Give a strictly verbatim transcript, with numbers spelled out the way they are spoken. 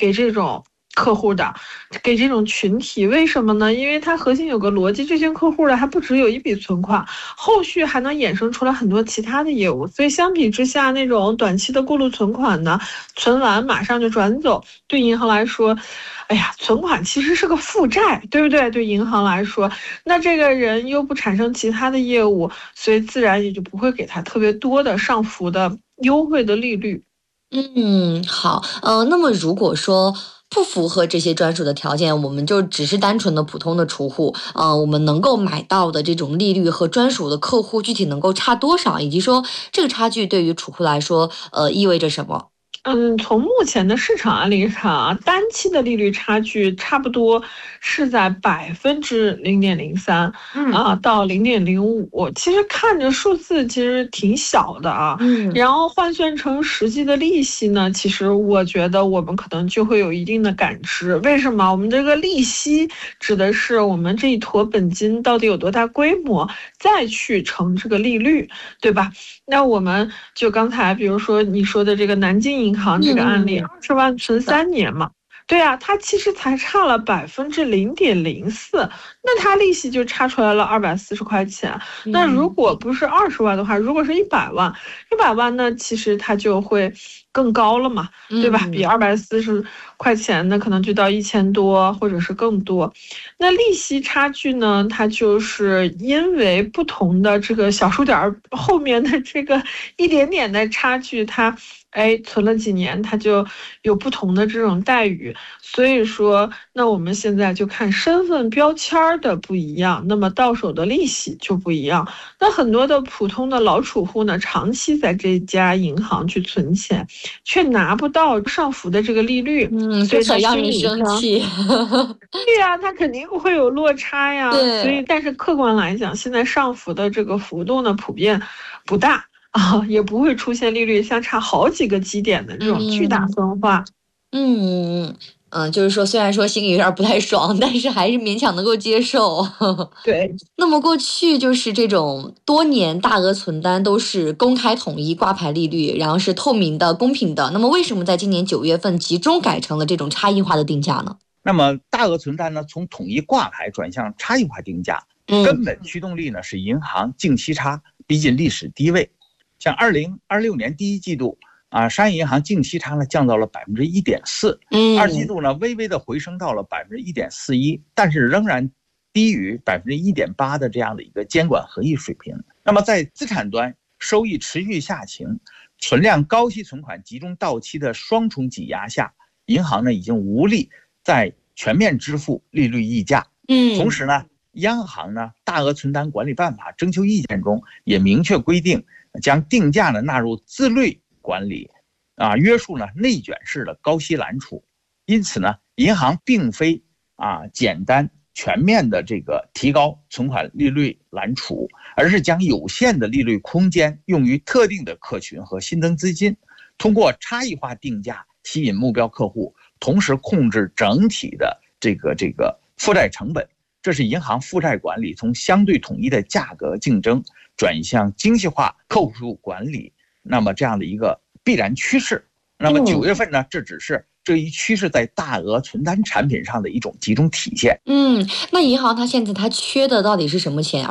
给这种客户的，给这种群体。为什么呢？因为它核心有个逻辑，这些客户的还不只有一笔存款，后续还能衍生出来很多其他的业务。所以相比之下，那种短期的过路存款呢，存完马上就转走，对银行来说，哎呀，存款其实是个负债，对不对？对银行来说，那这个人又不产生其他的业务，所以自然也就不会给他特别多的上浮的优惠的利率。 嗯，好，呃，那么如果说不符合这些专属的条件，我们就只是单纯的普通的储户，呃，我们能够买到的这种利率和专属的客户具体能够差多少，以及说这个差距对于储户来说，呃，意味着什么？ 嗯，从目前的市场案例上啊，单期的利率差距差不多是在百分之零点零三啊到零点零五。其实看着数字其实挺小的啊， 嗯然后换算成实际的利息呢，其实我觉得我们可能就会有一定的感知。为什么？我们这个利息指的是我们这一坨本金到底有多大规模，再去乘这个利率，对吧？那我们就刚才比如说你说的这个南京银行这个案例， 嗯， 二十万存三年嘛，对啊，它其实才差了百分之零点零四，那它利息就差出来了二百四十块钱。那如嗯果不是二十万的话，如果是一百万，一百万呢，其实它就会更高了嘛，对吧？比嗯二百四十块钱呢，可能就到一千多，或者是更多。那利息差距呢，它就是因为不同的这个小数点儿后面的这个一点点的差距，它哎存了几年，它就有不同的这种待遇。所以说，那我们现在就看身份标签儿的不一样，那么到手的利息就不一样。那很多的普通的老储户呢，长期在这家银行去存钱，却拿不到上浮的这个利率， 嗯，这所以他很让人心理上， 生气。 对呀，他肯定会有落差呀。所以， 对。 但是客观来讲，现在上浮的这个幅度呢，普遍不大啊，也不会出现利率相差好几个基点的这种巨大嗯分化。 嗯嗯，就是说，虽然说心里有点儿不太爽，但是还是勉强能够接受。 对， 那么过去就是这种多年大额存单都是公开统一挂牌利率，然后是透明的、公平的。那么为什么在今年九月份集中改成了这种差异化的定价呢？ 那么大额存单呢，从统一挂牌转向差异化定价， 嗯根本驱动力呢是银行净息差逼近历史低位。像二零二六年第一季度啊，商业银行净息差呢降到了百分之一点四， 嗯， 二季度呢微微的回升到了百分之一点四一，但是仍然低于百分之一点八的这样的一个监管合意水平。那么在资产端收益持续下行，存量高息存款集中到期的双重挤压下，银行呢已经无力在全面支付利率溢价。 嗯， 同时呢，央行呢大额存单管理办法征求意见中也明确规定，将定价呢纳入自律管理，啊，约束呢内卷式的高息揽储。因此呢，银行并非啊简单全面的这个提高存款利率揽储，而是将有限的利率空间用于特定的客群和新增资金，通过差异化定价吸引目标客户，同时控制整体的这个这个负债成本。这是银行负债管理从相对统一的价格竞争转向精细化客户管理，那么这样的一个必然趋势。那么九月份呢，这只是这一趋势在大额存单产品上的一种集中体现。 嗯，那银行它现在它缺的到底是什么钱？